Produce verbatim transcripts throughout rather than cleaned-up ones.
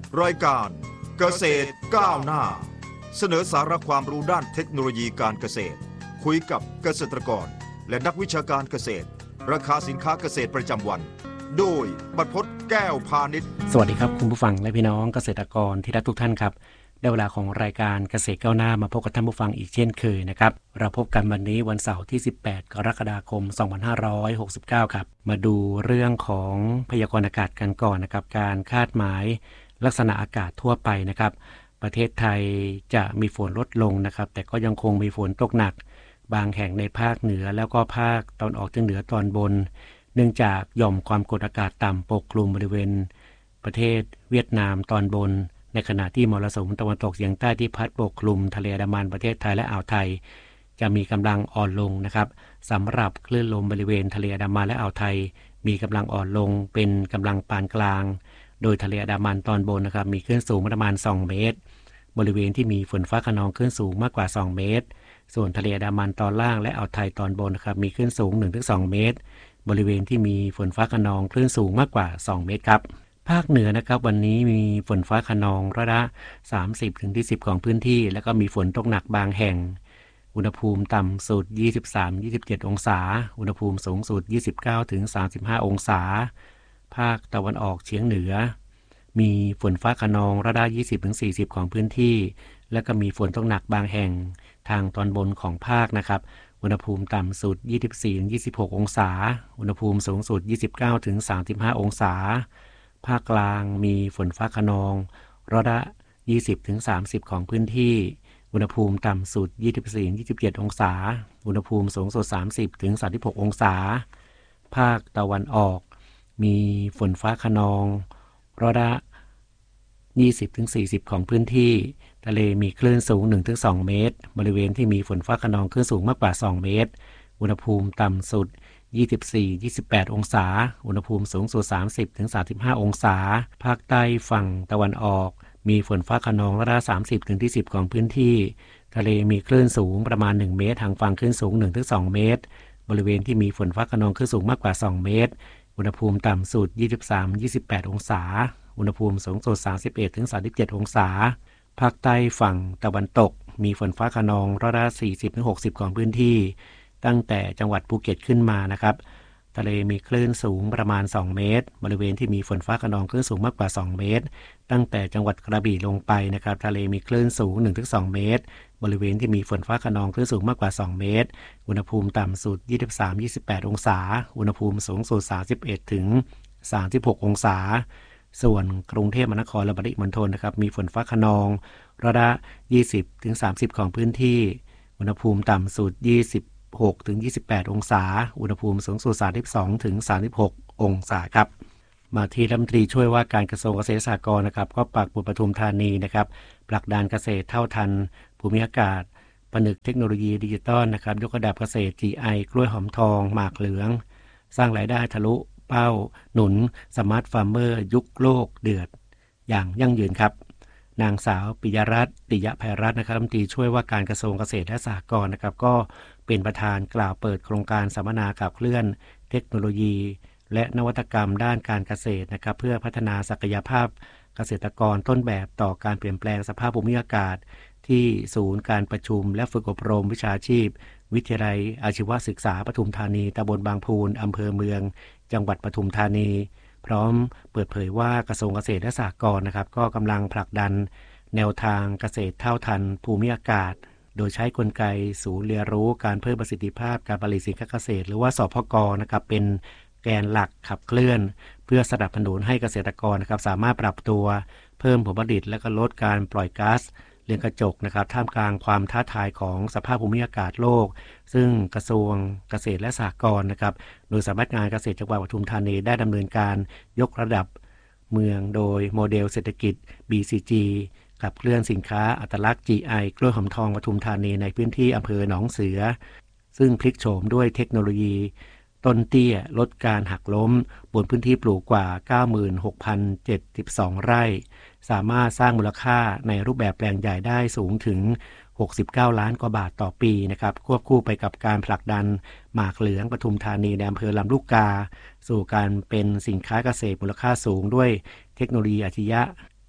รายการเกษตรก้าวหน้าเสนอสาระความรู้ด้านเทคโนโลยีการเกษตรคุยกับเกษตรกรและนักวิชาการเกษตรราคาสินค้าเกษตรประจำวันโดยบรรพตแก้วพาณิชย์สวัสดีครับคุณผู้ฟังและพี่น้องเกษตรกรที่รักทุกท่านครับได้เวลาของรายการเกษตรก้าวหน้ามาพบกับท่านผู้ฟังอีกเช่นเคยนะครับเราพบกันวันนี้วันเสาร์ที่สิบแปดกรกฎาคมสองพันห้าร้อยหกสิบเก้าครับมาดูเรื่องของพยากรณ์อากาศกันก่อนนะครับการคาดหมายลักษณะอากาศทั่วไปนะครับประเทศไทยจะมีฝนลดลงนะครับแต่ก็ยังคงมีฝนตกหนักบางแห่งในภาคเหนือแล้วก็ภาคตอนออกเฉียงเหนือตอนบนเนื่องจากหย่อมความกดอากาศต่ำปกคลุมบริเวณประเทศเวียดนามตอนบนในขณะที่มรสุมตะวันตกเฉียงใต้ที่พัดปกคลุมทะเลอันดามันประเทศไทยและอ่าวไทยจะมีกำลังอ่อนลงนะครับสำหรับคลื่นลมบริเวณทะเลอันดามันและอ่าวไทยมีกำลังอ่อนลงเป็นกำลังปานกลางโดยทะเลอันดามันตอนบนนะครับมีคลื่นสูงประมาณสองเมตรบริเวณที่มีฝนฟ้าคะนองคลื่นสูงมากกว่าสองเมตรส่วนทะเลอันดามันตอนล่างและอ่าวไทยตอนบนนะครับมีคลื่นสูง หนึ่งถึงสอง เมตรบริเวณที่มีฝนฟ้าคะนองคลื่นสูงมากกว่าสองเมตรครับภาคเหนือนะครับวันนี้มีฝนฟ้าคะนองร้อยละสามสิบถึงยี่สิบของพื้นที่แล้วก็มีฝนตกหนักบางแห่งอุณหภูมิต่ำสุดยี่สิบสามถึงยี่สิบเจ็ดองศาอุณหภูมิสูงสุดยี่สิบเก้าถึงสามสิบห้าองศาภาคตะวันออกเฉียงเหนือมีฝนฟ้าคะนองร้อยละยี่สิบถึงสี่สิบของพื้นที่แล้วก็มีฝนตกหนักบางแห่งทางตอนบนของภาคนะครับอุณหภูมิต่ำสุดยี่สิบสี่ถึงยี่สิบหกองศาอุณหภูมิสูงสุดยี่สิบเก้าถึงสามสิบห้าองศาภาคกลางมีฝนฟ้าคะนองร้อยละยี่สิบถึงสามสิบของพื้นที่อุณหภูมิต่ำสุดยี่สิบสี่ถึงยี่สิบเจ็ดองศาอุณหภูมิสูงสุดสามสิบถึงสามสิบหกองศาภาคตะวันออกมีฝนฟ้าคะนองร้อยละยี่สิบถึงสี่สิบของพื้นที่ทะเลมีคลื่นสูง หนึ่งถึงสอง เมตรบริเวณที่มีฝนฟ้าคะนองคลื่นสูงมากกว่าสองเมตรอุณหภูมิต่ำสุดยี่สิบสี่ถึงยี่สิบแปดองศาอุณหภูมิสูงสุดสามสิบถึงสามสิบห้าองศาภาคใต้ฝั่งตะวันออกมีฝนฟ้าคะนองร้อยละสามสิบถึงยี่สิบของพื้นที่ทะเลมีคลื่นสูงประมาณหนึ่งเมตรทางฝั่งคลื่นสูง หนึ่งถึงสอง เมตรบริเวณที่มีฝนฟ้าคะนองคลื่นสูงมากกว่าสองเมตรอุณหภูมิต่ำสุดยี่สิบสามถึงยี่สิบแปดองศาอุณหภูมิสูงสุดสามสิบเอ็ดถึงสามสิบเจ็ดองศาภาคใต้ฝั่งตะวันตกมีฝนฟ้าคะนองร้อยละสี่สิบถึงหกสิบของพื้นที่ตั้งแต่จังหวัดภูเก็ตขึ้นมานะครับทะเลมีคลื่นสูงประมาณสองเมตรบริเวณที่มีฝนฟ้าคะนองคลื่นสูงมากกว่าสองเมตรตั้งแต่จังหวัดกระบี่ลงไปนะครับทะเลมีคลื่นสูง หนึ่งถึงสอง เมตรบริเวณที่มีฝนฟ้าคะนองคลื่นสูงมากกว่าสองเมตรอุณหภูมิต่ำสุดยี่สิบสามถึงยี่สิบแปดองศาอุณหภูมิสูงสุดสามสิบเอ็ดถึงสามสิบหกองศาส่วนกรุงเทพมหานครและปริมณฑลนะครับมีฝนฟ้าคะนองร้อยละยี่สิบถึงสามสิบของพื้นที่อุณหภูมิต่ำสุดยี่สิบหกถึงยี่สิบแปดองศาอุณหภูมิสูงสุดสามสิบสองถึงสามสิบหกองศาครับมาที่รัฐมนตรีช่วยว่าการกระทรวงเกษตรและสหกรณ์นะครับก็ปักหมุดปทุมธานีนะครับผลักดันเกษตรเท่าทันภูมิอากาศผนึกเทคโนโลยีดิจิตอลนะครับยกระดับเกษตร จี ไอ กล้วยหอมทองหมากเหลืองสร้างรายได้ทะลุเป้าหนุนสมาร์ทฟาร์มเมอร์ยุคโลกเดือดอย่างยั่งยืนครับนางสาวปิยรัตน์ติยะไพรัตน์นะครับรัฐมนตรีช่วยว่าการกระทรวงเกษตรและสหกรณ์นะครับก็เป็นประธานกล่าวเปิดโครงการสัมมนาขับเคลื่อนเทคโนโลยีและนวัตกรรมด้านการเกษตรนะครับเพื่อพัฒนาศักยภาพเกษตรกรต้นแบบต่อการเปลี่ยนแปลงสภาพภูมิอากาศที่ศูนย์การประชุมและฝึกอบรมวิชาชีพวิทยาลัยอาชีวศึกษาปทุมธานีตำบลบางพูนอำเภอเมืองจังหวัดปทุมธานีพร้อมเปิดเผยว่ากระทรวงเกษตรและสหกรณ์นะครับก็กำลังผลักดันแนวทางเกษตรเท่าทันภูมิอากาศโดยใช้กลไกศูนย์เรียนรู้การเพิ่มประสิทธิภาพการผลิตสินค้าเกษตรหรือว่าสพกนะครับเป็นแกนหลักขับเคลื่อนเพื่อสนับสนุนให้เกษตรกรนะครับสามารถปรับตัวเพิ่มผลผลิตและก็ลดการปล่อยก๊าซเรือนกระจกนะครับท่ามกลางความท้าทายของสภาพภูมิอากาศโลกซึ่งกระทรวงเกษตรและสหกรณ์นะครับโดยสำนักงานเกษตรจังหวัดปทุมธานีได้ดำเนินการยกระดับเมืองโดยโมเดลเศรษฐกิจ บี ซี จี ขับเคลื่อนสินค้าอัตลักษณ์ จี ไอ กล้วยหอมทองปทุมธานีในพื้นที่อำเภอหนองเสือซึ่งพลิกโฉมด้วยเทคโนโลยีต้นเตี้ยลดการหักล้มบนพื้นที่ปลูกกว่า เก้าหมื่นหกพันเจ็ดสิบสอง ไร่สามารถสร้างมูลค่าในรูปแบบแปลงใหญ่ได้สูงถึงหกสิบเก้าล้านกว่าบาทต่อปีนะครับควบคู่ไปกับการผลักดันหมากเหลืองปทุมธานีในอำเภอลำลูกกาสู่การเป็นสินค้าเกษตรมูลค่าสูงด้วยเทคโนโลยีอัจฉริยะ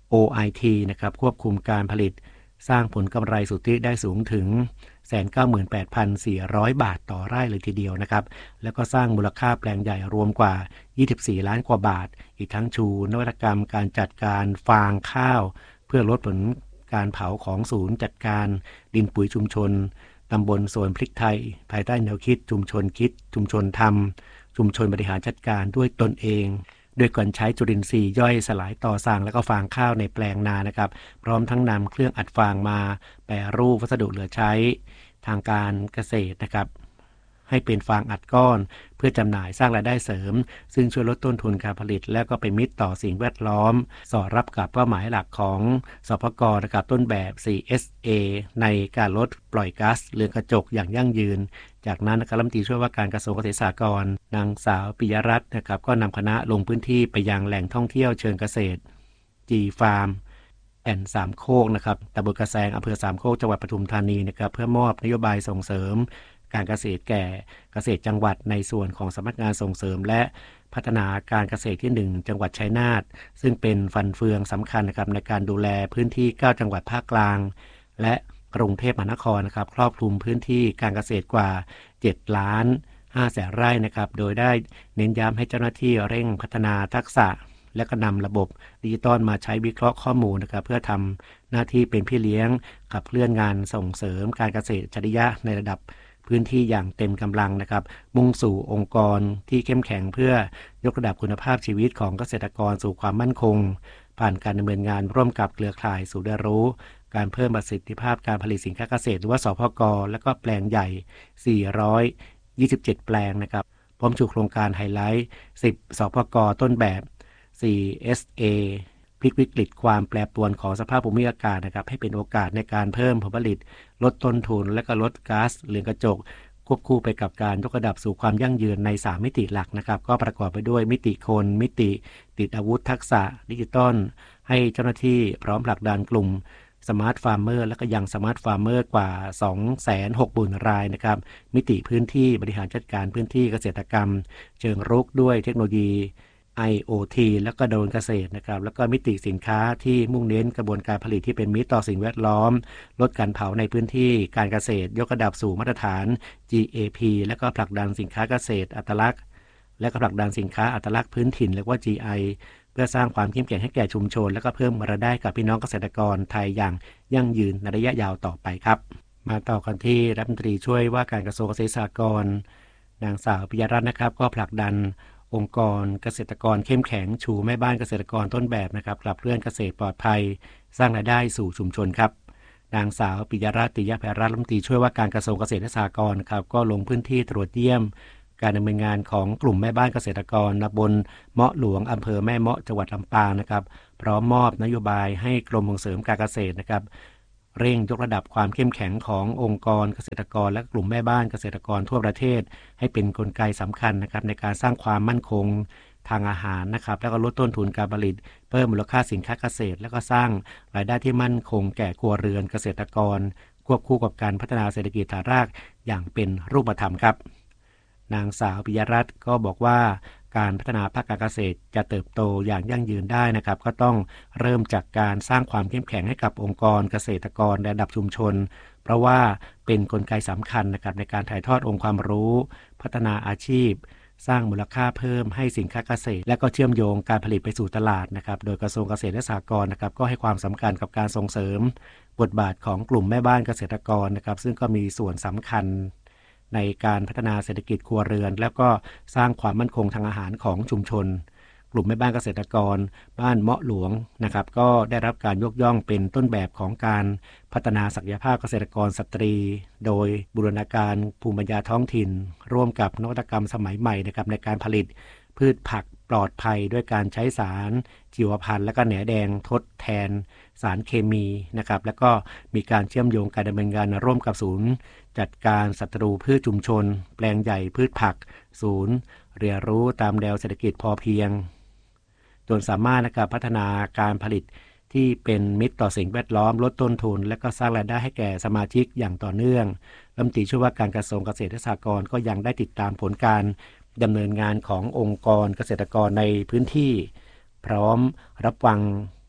โอ ไอ ที นะครับควบคุมการผลิตสร้างผลกำไรสุทธิได้สูงถึง หนึ่งแสนเก้าหมื่นแปดพันสี่ร้อย บาทต่อไร่เลยทีเดียวนะครับแล้วก็สร้างมูลค่าแปลงใหญ่รวมกว่ายี่สิบสี่ล้านกว่าบาทอีกทั้งชูนวัตกรรมการจัดการฟางข้าวเพื่อลดผลการเผาของศูนย์จัดการดินปุ๋ยชุมชนตำบลสวนพริกไทยภายใต้แนวคิดชุมชนคิดชุมชนทำชุมชนบริหารจัดการด้วยตนเองด้วยการใช้จุลินทรีย์ย่อยสลายต่อสร้างและก็ฟางข้าวในแปลงนานะครับพร้อมทั้งนำเครื่องอัดฟางมาแปรรูปวัสดุเหลือใช้ทางการเกษตรนะครับให้เป็นฟางอัดก้อนเพื่อจำหน่ายสร้างรายได้เสริมซึ่งช่วยลดต้นทุนการผลิตและก็เป็นมิตรต่อสิ่งแวดล้อมสอดรับกับเป้าหมายหลักของสปก.นะครับต้นแบบ ซี เอส เอ ในการลดปล่อยก๊าซเรือนกระจกอย่างยั่งยืนจากนั้นนะครับรัฐมนตรีช่วยว่าการกระทรวงเกษตรสหกรณ์นางสาวปิยรัตน์นะครับก็นำคณะลงพื้นที่ไปยังแหล่งท่องเที่ยวเชิงเกษตรจีฟาร์มแอนสามโคกนะครับตำบลกระแซงอำเภอสามโคกจังหวัดปทุมธานีนะครับเพื่อมอบนโยบายส่งเสริมการเกษตรแก่เกษตรจังหวัดในส่วนของสำนักงานส่งเสริมและพัฒนาการเกษตรที่หนึ่งจังหวัดชัยนาทซึ่งเป็นฟันเฟืองสำคัญนะครับในการดูแลพื้นที่เก้าจังหวัดภาคกลางและกรุงเทพมหานครนะครับครอบคลุมพื้นที่การเกษตรกว่าเจ็ดล้านห้าแสนไร่นะครับโดยได้เน้นย้ำให้เจ้าหน้าที่เร่งพัฒนาทักษะและก็นำระบบดิจิตอลมาใช้วิเคราะห์ข้อมูลนะครับเพื่อทำหน้าที่เป็นพี่เลี้ยงขับเคลื่อนงานส่งเสริมการเกษตรอัจฉริยะในระดับพื้นที่อย่างเต็มกำลังนะครับมุ่งสู่องค์กรที่เข้มแข็งเพื่อยกระดับคุณภาพชีวิตของเกษตรกรสู่ความมั่นคงผ่านการดำเนินงานร่วมกับเครือข่ายศูนย์เรียนรู้การเพิ่มประสิทธิภาพการผลิตสินค้าเกษตรหรือว่าสพก.และก็แปลงใหญ่สี่ร้อยยี่สิบเจ็ดแปลงนะครับพร้อมชูโครงการไฮไลท์สิบสพก.ต้นแบบ ซี เอส เอ พลิกวิกฤตความแปรปรวนของสภาพภูมิอากาศนะครับให้เป็นโอกาสในการเพิ่มผลผลิตลดต้นทุนและก็ลดก๊าซเรือนกระจกควบคู่ไปกับการยกระดับสู่ความยั่งยืนในสามมิติหลักนะครับก็ประกอบไปด้วยมิติคนมิติติดอาวุธทักษะดิจิตอลให้เจ้าหน้าที่พร้อมผลักดันกลุ่มสมาร์ทฟาร์มเมอร์และก็ยังสมาร์ทฟาร์มเมอร์กว่า สองแสนหกหมื่น รายนะครับมิติพื้นที่บริหารจัดการพื้นที่เกษตรกรรมเชิงรุกด้วยเทคโนโลยีไอ โอ ที แล้วก็โดรนเกษตรนะครับแล้วก็มิติสินค้าที่มุ่งเน้นกระบวนการผลิตที่เป็นมิตรต่อสิ่งแวดล้อมลดการเผาในพื้นที่การเกษตรยกระดับสู่มาตรฐาน จี เอ พี และก็ผลักดันสินค้าเกษตรอัตลักษณ์และก็ผลักดันสินค้าอัตลักษณ์พื้นถิ่นเรียกว่า จี ไอ เพื่อสร้างความเข้มแข็งให้แก่ชุมชนและก็เพิ่มรายได้กับพี่น้องเกษตรกรไทยอย่างยั่งยืนในระยะยาวต่อไปครับมาต่อกันที่รัฐมนตรีช่วยว่าการกระทรวงเกษตรสหกรณ์นางสาวปิยรัตน์นะครับก็ผลักดันองค์กรเกษตรกรเข้มแข็งชูแม่บ้านเกษตรกรต้นแบบนะครับกลับเคลื่อนเกษตรปลอดภัยสร้างรายได้สู่ชุมชนครับนางสาวปิยรัตน์ติยภัยรัตน์รัฐมนตรีช่วยว่าการกระทรวงเกษตรและสหกรณ์ครับก็ลงพื้นที่ตรวจเยี่ยมการดำเนินงานของกลุ่มแม่บ้านเกษตรกรตำบลเมาะหลวงอำเภอแม่เมาะจังหวัดลำปางนะครับพร้อมมอบนโยบายให้กรมส่งเสริมการเกษตรนะครับเร่งยกระดับความเข้มแข็งขององค์กรเกษตรกรและกลุ่มแม่บ้านเกษตรกรทั่วประเทศให้เป็นกลไกสำคัญนะครับในการสร้างความมั่นคงทางอาหารนะครับแล้วก็ลดต้นทุนการผลิตเพิ่มมูลค่าสินค้าเกษตรแล้วก็สร้างรายได้ที่มั่นคงแก่ครัวเรือนเกษตรกรควบคู่กับการพัฒนาเศรษฐกิจฐานรากอย่างเป็นรูปธรรมครับนางสาวปิยรัตน์ก็บอกว่าการพัฒนาภาคการเกษตรจะเติบโตอย่างยั่งยืนได้นะครับก็ต้องเริ่มจากการสร้างความเข้มแข็งให้กับองค์กรเกษตรกรระดับชุมชนเพราะว่าเป็นกลไกสำคัญนะครับในการถ่ายทอดองค์ความรู้พัฒนาอาชีพสร้างมูลค่าเพิ่มให้สินค้าเกษตรและก็เชื่อมโยงการผลิตไปสู่ตลาดนะครับโดยกระทรวงเกษตรและสหกรณ์นะครับก็ให้ความสำคัญกับการส่งเสริมบทบาทของกลุ่มแม่บ้านเกษตรกรนะครับซึ่งก็มีส่วนสำคัญในการพัฒนาเศรษฐกิจครัวเรือนแล้วก็สร้างความมั่นคงทางอาหารของชุมชนกลุ่มแม่บ้านเกษตรกรบ้านเมาะหลวงนะครับก็ได้รับการยกย่องเป็นต้นแบบของการพัฒนาศักยภาพเกษตรกรสตรีโดยบูรณาการภูมิปัญญาท้องถิ่นร่วมกับนวัตกรรมสมัยใหม่นะครับในการผลิตพืชผักปลอดภัยด้วยการใช้สารชีวพันธุ์และก็แหนแดงทดแทนสารเคมีนะครับแล้วก็มีการเชื่อมโยงการดำเนินงานร่วมกับศูนย์จัดการศัตรูพืชชุมชนแปลงใหญ่พืชผักศูนย์เรียนรู้ตามแนวเศรษฐกิจพอเพียงจนสามารถนะครับพัฒนาการผลิตที่เป็นมิตรต่อสิ่งแวดล้อมลดต้นทุนและก็สร้างรายได้ให้แก่สมาชิกอย่างต่อเนื่องรัฐมนตรีช่วยว่าการกระทรวงเกษตรและสหกรณ์ก็ยังได้ติดตามผลการดำเนินงานขององค์กรเกษตรกรในพื้นที่พร้อมรับฟัง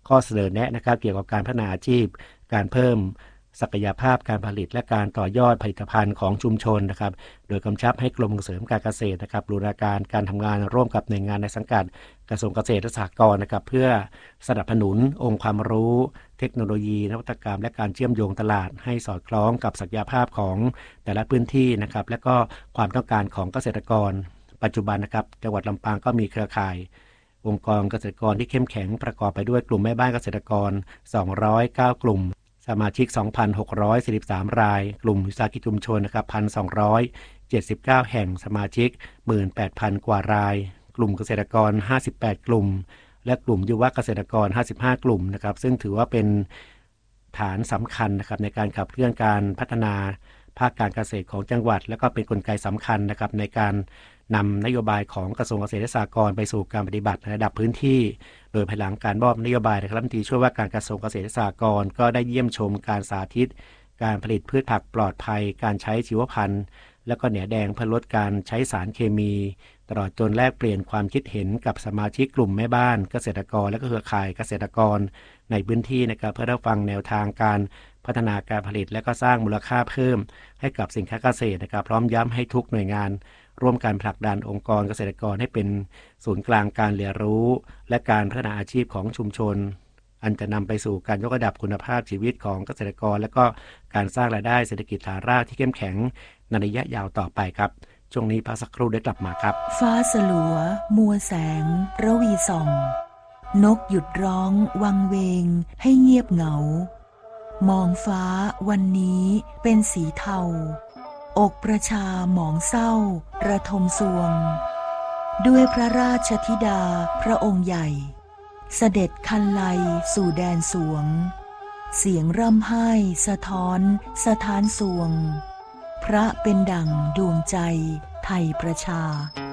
ข้อเสนอแนะนะครับเกี่ยวกับการพัฒนาอาชีพการเพิ่มศักยภาพการผลิตและการต่อยอดผลิตภัณฑ์ของชุมชนนะครับโดยกำชับให้กรมส่งเสริมการเกษตรนะครับบูรณาการการทำงานร่วมกับหน่วยงานในสังกัดกระทรวงเกษตรและสหกรณ์นะครับเพื่อสนับสนุนองค์ความรู้เทคโนโลยีนวัตกรรมและการเชื่อมโยงตลาดให้สอดคล้องกับศักยภาพของแต่ละพื้นที่นะครับและก็ความต้องการของเกษตรกรปัจจุบันนะครับจังหวัดลำปางก็มีเครือข่ายองค์กรเกษตรกรที่เข้มแข็งประกอบไปด้วยกลุ่มแม่บ้านเกษตรกรสองร้อยเก้ากลุ่มสมาชิก สองพันหกร้อยสี่สิบสาม รายกลุ่มวิสาหกิจชุมชนนะครับ หนึ่งพันสองร้อยเจ็ดสิบเก้า แห่งสมาชิก หนึ่งหมื่นแปดพัน กว่ารายกลุ่มเกษตรกรห้าสิบแปดกลุ่มและกลุ่มยุวเกษตรกรห้าสิบห้ากลุ่มนะครับซึ่งถือว่าเป็นฐานสำคัญนะครับในการขับเคลื่อนการพัฒนาภาคการเกษตรของจังหวัดและก็เป็นกลไกสำคัญนะครับในการนำนโยบายของกระทรวงเกษตรและสหกรณ์ไปสู่การปฏิบัติในระดับพื้นที่โดยภายหลังการมอบนโยบายนะครับรัฐมนตรีช่วยว่าการกระทรวงเกษตรและสหกรณ์ก็ได้เยี่ยมชมการสาธิตการผลิตพืชผักปลอดภัยการใช้ชีวพันธุ์และก็เหนือแดงเพื่อลดการใช้สารเคมีตลอดจนแลกเปลี่ยนความคิดเห็นกับสมาชิกกลุ่มแม่บ้านเกษตรกรและก็เครือข่ายเกษตรกรในพื้นที่นะครับเพื่อรับฟังแนวทางการพัฒนาการผลิตและก็สร้างมูลค่าเพิ่มให้กับสินค้าเกษตรนะครับพร้อมย้ำให้ทุกหน่วยงานร่วมการผลักดันองค์กรเกษตรกรให้เป็นศูนย์กลางการเรียนรู้และการพัฒนาอาชีพของชุมชนอันจะนำไปสู่การยกระดับคุณภาพชีวิตของเกษตรกรและก็การสร้างรายได้เศรษฐกิจฐานรากที่เข้มแข็งในระยะยาวต่อไปครับช่วงนี้พักสักครู่ได้กลับมาครับฟ้าสลัวมัวแสงระวีส่องนกหยุดร้องวังเวงให้เงียบเหงามองฟ้าวันนี้เป็นสีเทาอกประชาหมองเศร้าระทมสวงด้วยพระราชธิดาพระองค์ใหญ่เสด็จคันไลสู่แดนสวงเสียงร่ำไห้สะท้อนสะท้านสวงพระเป็นดั่งดวงใจไทยประชา